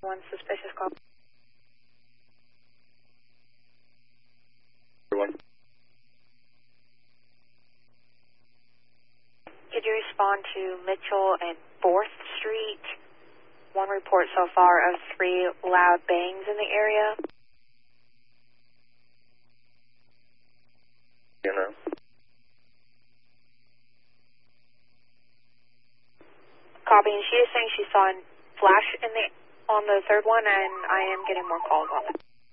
One suspicious call. Everyone. Could you respond to Mitchell and 4th Street? One report so far of 3 loud bangs in the area. You know. Copy, and she is saying she saw a flash on the 3rd one, and I am getting more calls on it.